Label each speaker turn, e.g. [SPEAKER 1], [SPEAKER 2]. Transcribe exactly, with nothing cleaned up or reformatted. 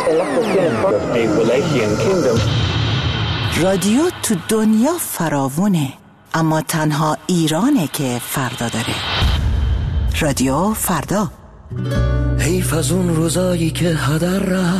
[SPEAKER 1] رادیو تو دنیا فراوونه، اما تنها ایرانه که فردا داره. رادیو فردا.
[SPEAKER 2] حیف از اون روزایی که هدر رفت